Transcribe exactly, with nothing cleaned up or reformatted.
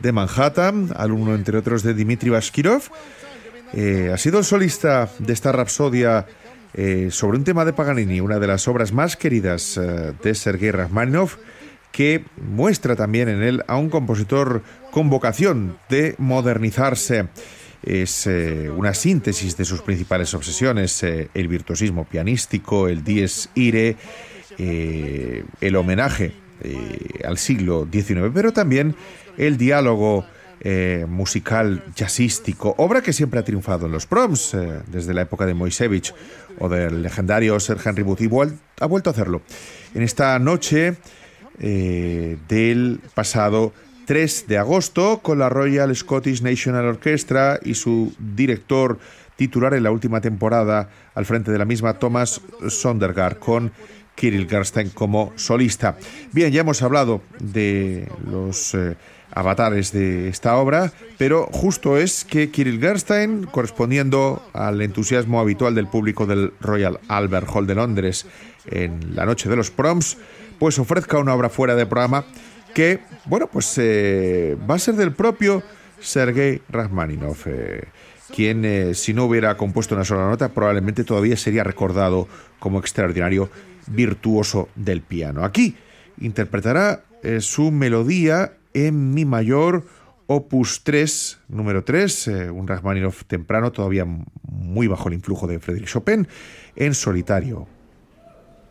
de Manhattan, alumno entre otros de Dmitri Bashkirov. Eh, ha sido el solista de esta rapsodia eh, sobre un tema de Paganini, una de las obras más queridas eh, de Sergei Rachmaninoff, que muestra también en él a un compositor con vocación de modernizarse. Es eh, una síntesis de sus principales obsesiones, eh, el virtuosismo pianístico, el dies irae, eh, el homenaje eh, al siglo diecinueve, pero también el diálogo eh, musical jazzístico, obra que siempre ha triunfado en los proms, eh, desde la época de Moisevich o del legendario Sir Henry Booth, y vuel- ha vuelto a hacerlo. En esta noche eh, del pasado tres de agosto, con la Royal Scottish National Orchestra y su director titular en la última temporada al frente de la misma, Thomas Sondergaard, con Kirill Gerstein como solista. Bien, ya hemos hablado de los eh, avatares de esta obra, pero justo es que Kirill Gerstein, correspondiendo al entusiasmo habitual del público del Royal Albert Hall de Londres en la noche de los proms, pues ofrezca una obra fuera de programa que, bueno, pues eh, va a ser del propio Sergei Rachmaninoff, eh, quien, eh, si no hubiera compuesto una sola nota, probablemente todavía sería recordado como extraordinario virtuoso del piano. Aquí interpretará eh, su melodía en mi mayor, opus tres, número tres, eh, un Rachmaninoff temprano, todavía muy bajo el influjo de Frédéric Chopin, en solitario.